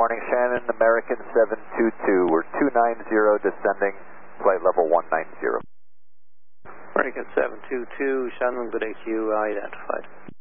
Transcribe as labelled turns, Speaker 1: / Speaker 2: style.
Speaker 1: Morning, Shannon, American 722. We're 290 descending, flight level 190.
Speaker 2: American 722, Shannon, good AQ identified.